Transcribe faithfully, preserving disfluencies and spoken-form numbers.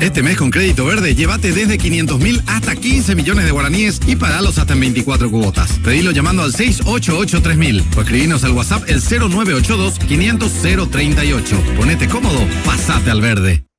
Este mes con Crédito Verde, llévate desde quinientos mil hasta quince millones de guaraníes y pagalos hasta en veinticuatro cuotas. Pedilo llamando al seis ocho ocho tres mil o escribinos al WhatsApp el cero nueve ocho dos quinientos cero treinta y ocho. Ponete cómodo, pasate al verde.